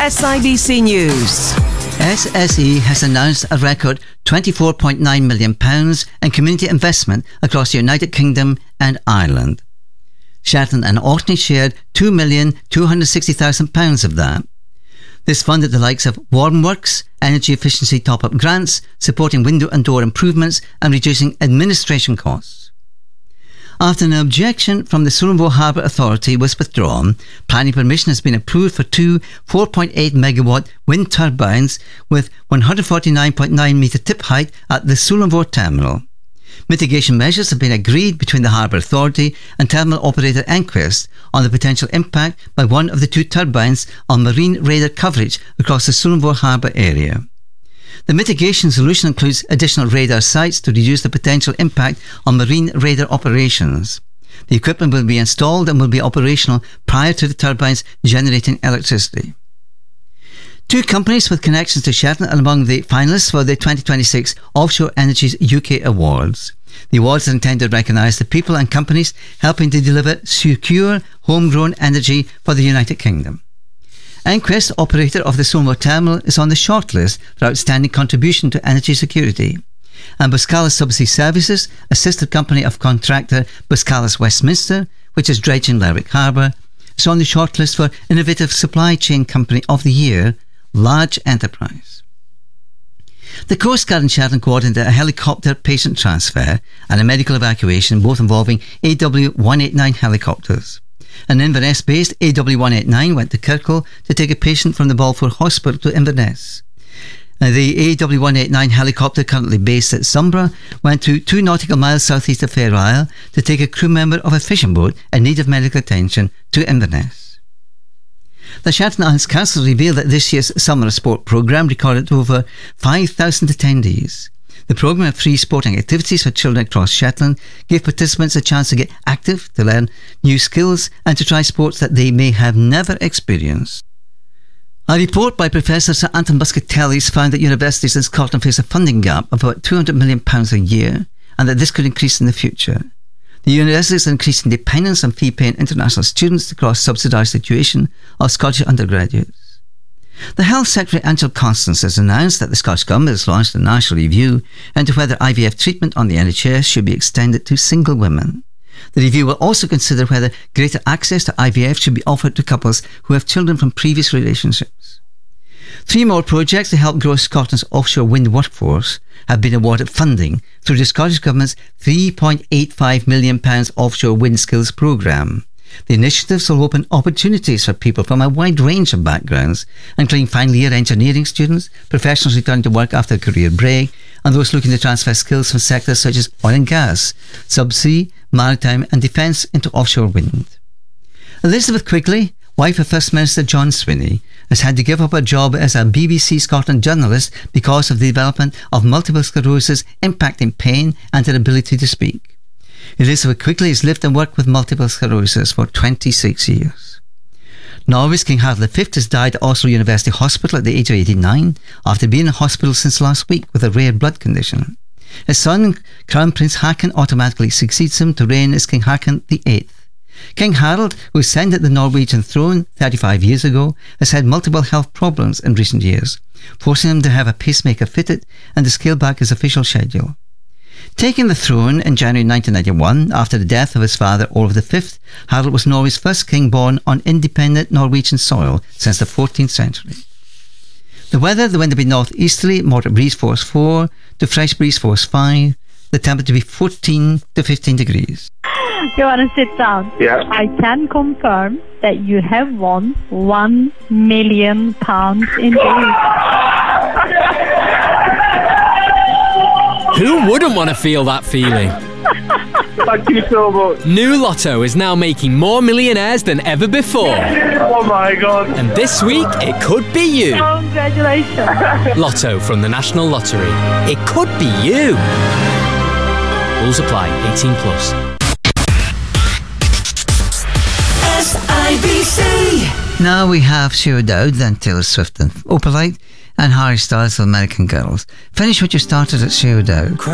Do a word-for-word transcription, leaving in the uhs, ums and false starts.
S I B C News. S S E has announced a record twenty-four point nine million pounds in community investment across the United Kingdom and Ireland. Shetland and Orkney shared two million two hundred sixty thousand pounds of that. This funded the likes of Warm Works, energy efficiency top-up grants, supporting window and door improvements and reducing administration costs. After an objection from the Sullivore Harbour Authority was withdrawn, planning permission has been approved for two four point eight megawatt wind turbines with one hundred forty-nine point nine metre tip height at the Sullivore terminal. Mitigation measures have been agreed between the Harbour Authority and terminal operator Enquest on the potential impact by one of the two turbines on marine radar coverage across the Sullivore Harbour area. The mitigation solution includes additional radar sites to reduce the potential impact on marine radar operations. The equipment will be installed and will be operational prior to the turbines generating electricity. Two companies with connections to Shetland are among the finalists for the twenty twenty-six Offshore Energies U K Awards. The awards are intended to recognise the people and companies helping to deliver secure, homegrown energy for the United Kingdom. Enquest, operator of the Sullivore Terminal, is on the shortlist for outstanding contribution to energy security. And Buscalis Subsea Services, a sister company of contractor Buscalis Westminster, which is dredging Lerwick Harbour, is on the shortlist for Innovative Supply Chain Company of the Year, Large Enterprise. The Coast Guard in Shetland coordinated a helicopter patient transfer and a medical evacuation, both involving A W one eighty-nine helicopters. An Inverness-based A W one eighty-nine went to Kirkle to take a patient from the Balfour Hospital to Inverness. The A W one eighty-nine helicopter, currently based at Zumbra, went to two nautical miles southeast of Fair Isle to take a crew member of a fishing boat in need of medical attention to Inverness. The Shetland Islands Council revealed that this year's summer sport programme recorded over five thousand attendees. The programme of free sporting activities for children across Shetland gave participants a chance to get active, to learn new skills and to try sports that they may have never experienced. A report by Professor Sir Anton Buscatellis found that universities in Scotland face a funding gap of about two hundred million pounds a year and that this could increase in the future. The universities are increasing dependence on fee-paying international students to cross-subsidised situation of Scottish undergraduates. The Health Secretary Angela Constance has announced that the Scottish Government has launched a national review into whether I V F treatment on the N H S should be extended to single women. The review will also consider whether greater access to I V F should be offered to couples who have children from previous relationships. Three more projects to help grow Scotland's offshore wind workforce have been awarded funding through the Scottish Government's three point eight five million pounds Offshore Wind Skills Programme. The initiatives will open opportunities for people from a wide range of backgrounds, including final year engineering students, professionals returning to work after a career break, and those looking to transfer skills from sectors such as oil and gas, subsea, maritime and defence into offshore wind. Elizabeth Quigley, wife of First Minister John Swinney, has had to give up her job as a B B C Scotland journalist because of the development of multiple sclerosis impacting pain and her ability to speak. Elizabeth Quigley has lived and worked with multiple sclerosis for twenty-six years. Norway's King Harald the Fifth has died at Oslo University Hospital at the age of eighty-nine after being in hospital since last week with a rare blood condition. His son, Crown Prince Haakon, automatically succeeds him to reign as King Haakon the Eighth. King Harald, who ascended the Norwegian throne thirty-five years ago, has had multiple health problems in recent years, forcing him to have a pacemaker fitted and to scale back his official schedule. Taking the throne in January nineteen ninety-one, after the death of his father Olav the Fifth, Harald was Norway's first king born on independent Norwegian soil since the fourteenth century. The weather, the wind will be northeasterly, moderate breeze force four to fresh breeze force five, the temperature to be fourteen to fifteen degrees. You want to sit down? Yeah. I can confirm that you have won one million pounds in days. Who wouldn't want to feel that feeling? Thank you so much. New Lotto is now making more millionaires than ever before. Oh my God. And this week, it could be you. Congratulations. Lotto from the National Lottery. It could be you. Rules apply. eighteen plus. S I B C. Now we have Shearer Dowd, then Taylor Swift and Opalite, and Harry Styles of American Girls. Finish what you started at Shearer Dowd.